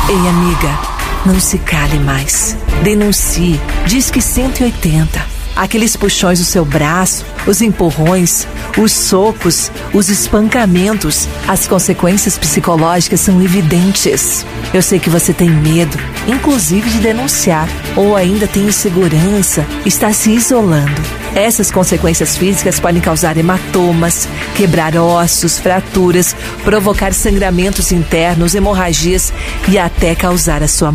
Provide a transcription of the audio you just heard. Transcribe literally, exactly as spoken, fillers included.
Ei, amiga, não se cale mais. Denuncie. Disque cento e oitenta. Aqueles puxões no seu braço, os empurrões, os socos, os espancamentos, as consequências psicológicas são evidentes. Eu sei que você tem medo, inclusive de denunciar, ou ainda tem insegurança, está se isolando. Essas consequências físicas podem causar hematomas, quebrar ossos, fraturas, provocar sangramentos internos, hemorragias e até causar a sua